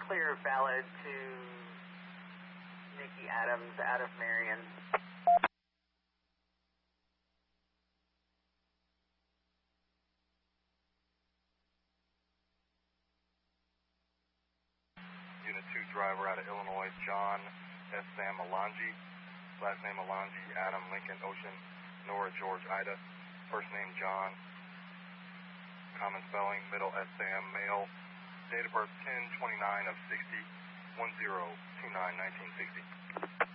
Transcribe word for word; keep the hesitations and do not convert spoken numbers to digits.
clear valid to Nikki Adams out of Marion. Unit two driver out of Illinois, John S. Sam Alangi. Last name Alangi, Adam Lincoln Ocean, Nora George Ida. First name John. Common spelling, middle S. Sam, male. Date of birth ten twenty-nine of sixty, ten twenty-nine nineteen sixty.